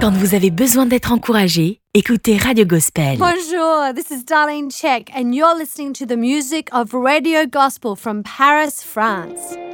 Quand vous avez besoin d'être encouragé, écoutez Radio Gospel. Bonjour, this is Darlene Check, and you're listening to the music of Radio Gospel from Paris, France.